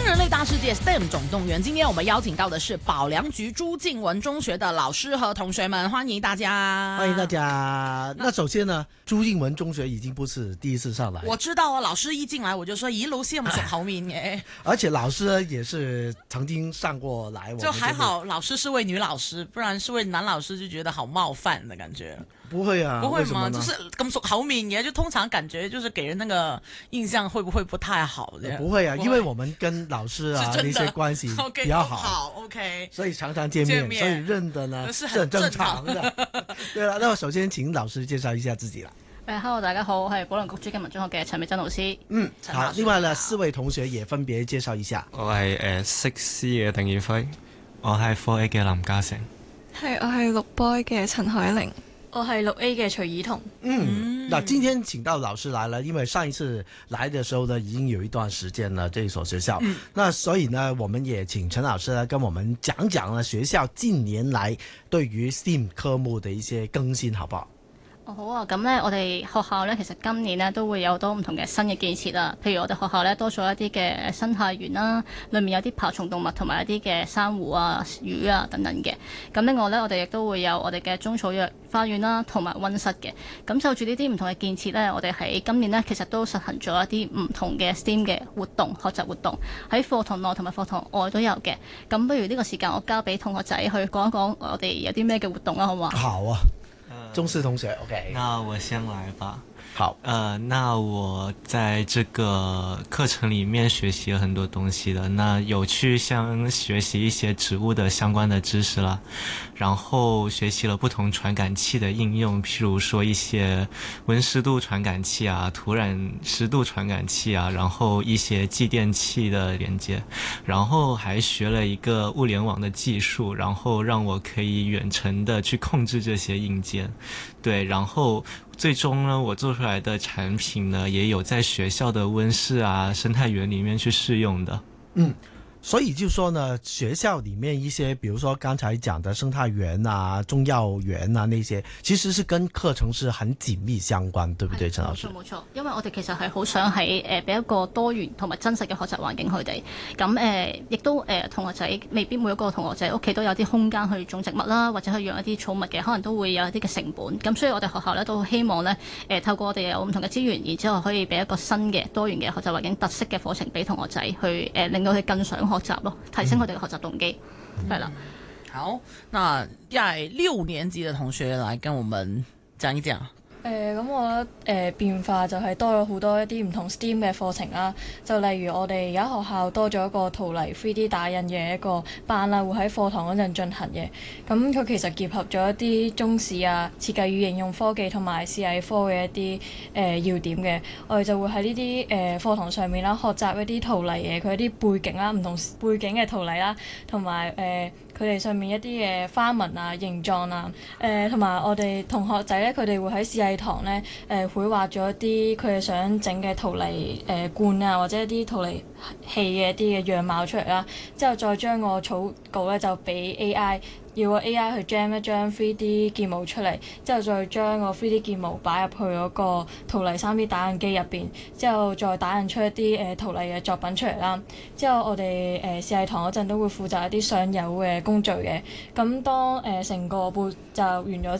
新人类大世界 STEM 总动员，今天我们邀请到的是保良局朱敬文中学的老师和同学们，欢迎大家！ 欢迎大家。那首先呢，朱敬文中学已经不是第一次上来， 我知道啊，老师一进来我就说，咦，老師咁熟口面嘅， 而且老师呢也是曾經上過來， 就還好，老師是位女老師，不然是位男老師就覺得好冒犯的感覺。 不會啊， 不會嗎？ 為什麼呢？ 就是咁熟口面嘅，就通常感覺就是給人那個印象會不會不太好？ 不會啊，因為我們跟老師啊那些關係比較好 ，OK， 所以常常見面，所以認得呢是很正常的。對了，那我首先請老師介紹一下自己啦。 Hello， 大家好，我係保良局朱敬文中學嘅陳美珍老師。 好，另外呢4位同學也分別介紹一下。 我係6C 嘅鄧耀輝，我係4A 嘅林嘉誠， 係我係6boy 嘅陳海玲。 我係6A 嘅徐以彤。 那今天請到老師來了，因為上一次來的時候呢，已經有一段時間了，這一所學校。那所以呢，我們也請陳老師呢，跟我們講講呢學校近年來對於 STEAM 科目的一些更新，好不好？ 好啊，咁呢，我哋學校呢，其實今年呢都會有好多唔同嘅新嘅建設啦。譬如我哋學校呢，多咗一啲嘅生態園啦，裏面有啲爬蟲動物同埋一啲嘅珊瑚啊、魚啊等等嘅。咁另外呢，我哋亦都會有我哋嘅中草藥花園啦，同埋溫室嘅。咁就住呢啲唔同嘅建設呢，我哋喺今年呢，其實都實行咗一啲唔同嘅 STEAM 嘅活動、學習活動，喺課堂內同埋課堂外都有嘅。咁不如呢個時間我交俾同學仔去講一講我哋有啲咩嘅活動啊，好唔好？ 好啊。中四同學 ，OK， 那我先來吧。 好， 那我在這個課程裡面學習了很多東西的，那有去像學習一些植物的相關的知識啦，然後學習了不同傳感器的應用，譬如說一些溫濕度傳感器啊、土壤濕度傳感器啊，然後一些繼電器的連接，然後還學了一個物聯網的技術，然後讓我可以遠程的去控制這些硬件，對，然後最終呢，我做出來的產品呢，也有在學校的溫室啊、生態園裡面去試用的。 所以就說呢，學校裡面一些，比如說剛才講的生態園啊、中藥園啊那些，其實是跟課程是很緊密相關，對不對，陳老師？ 冇錯，因為我哋其實係好想喺俾一個多元同埋真實嘅學習環境佢哋。咁亦都同學仔未必每一個同學仔屋企都有啲空間去種植物啦，或者去養一啲寵物嘅，可能都會有一啲嘅成本。咁所以我哋學校呢都希望呢透過我哋有唔同嘅資源，然之後可以俾一個新嘅多元嘅學習環境、特色嘅課程俾同學仔去令到佢更想學習咯，提升佢哋嘅學習動機，係啦。 好，那在6年級的同學來跟我們講一講。 咁我覺得變化就係多咗好多一啲唔同 STEAM 嘅課程啦，就例如我哋而家學校多咗一個陶泥 3D 打印嘅一個班啦，會喺課堂嗰陣進行嘅。咁佢其實結合咗一啲中史啊、設計與應用科技同埋視藝科嘅一啲要點嘅，我哋就會喺呢啲課堂上面啦，學習一啲陶泥嘅佢一啲背景啦、唔同背景嘅陶泥啦，同埋佢哋上面一啲嘅花紋啊、形狀啊，同埋我哋同學仔咧，佢哋會喺視藝堂咧，繪畫咗一啲佢哋想整嘅陶泥罐啊，或者一啲陶泥器嘅一啲嘅樣貌出嚟啦，之後再將個草稿咧就俾 AI。要個 AI 去 jam 一張 3D 建模出嚟，之後再將個 3D 建模擺入去嗰個陶泥 3D 打印機入邊，之後再打印出一啲陶泥嘅作品出嚟啦。之後我哋視藝堂嗰陣都會負責一啲上釉嘅工序嘅。咁當成個步驟完咗